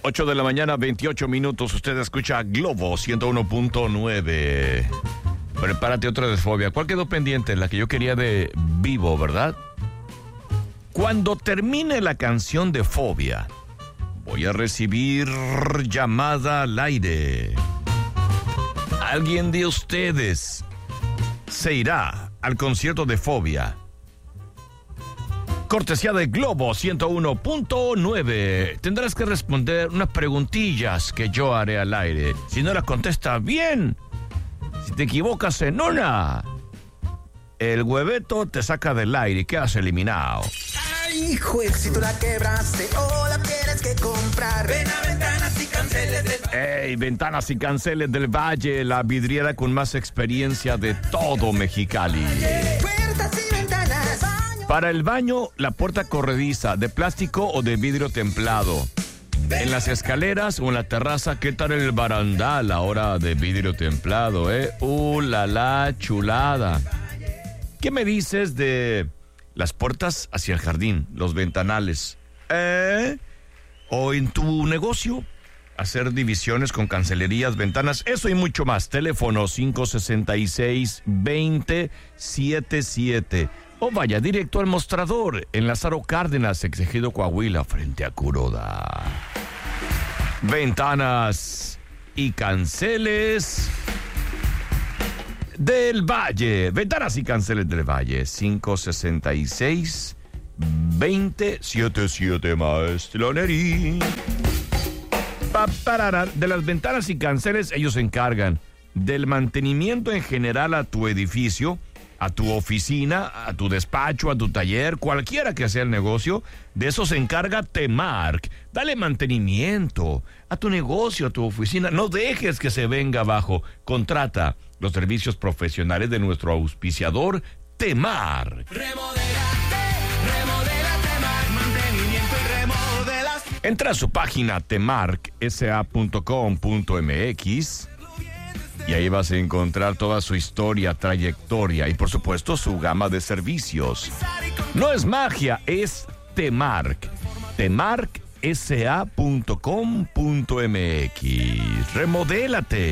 8 de la mañana, 28 minutos. Usted escucha Globo 101.9. Prepárate otra de Fobia. ¿Cuál quedó pendiente? La que yo quería de Vivo, ¿verdad? Cuando termine la canción de Fobia, voy a recibir llamada al aire. ¿Alguien de ustedes se irá al concierto de Fobia? Cortesía de Globo 101.9. Tendrás que responder unas preguntillas que yo haré al aire. Si no las contestas bien, si te equivocas en una, el hueveto te saca del aire y quedas eliminado. Ay, hijo, si tú la quebraste o la tienes que comprar, ven a Ventanas y Canceles del Valle. ¡Ey! Ventanas y Canceles del Valle, la vidriera con más experiencia de todo Mexicali. Puertas y ventanas. Para el baño, la puerta corrediza, de plástico o de vidrio templado. En las escaleras o en la terraza, ¿qué tal el barandal ahora de vidrio templado, la chulada! ¿Qué me dices de las puertas hacia el jardín, los ventanales? ¿O en tu negocio? Hacer divisiones con cancelerías, ventanas, eso y mucho más. Teléfono 566-2077. O vaya directo al mostrador en Lázaro Cárdenas, Ejido Coahuila, frente a Curoda. Ventanas y Canceles del Valle. Ventanas y Canceles del Valle. 566-2077. Maestronería. De las ventanas y canceles, ellos se encargan del mantenimiento en general a tu edificio, a tu oficina, a tu despacho, a tu taller, cualquiera que sea el negocio. De eso se encarga Temark. Dale mantenimiento a tu negocio, a tu oficina. No dejes que se venga abajo. Contrata los servicios profesionales de nuestro auspiciador Temark. Entra a su página temarksa.com.mx y ahí vas a encontrar toda su historia, trayectoria y por supuesto su gama de servicios. No es magia, es Temark. temarksa.com.mx. Remodélate.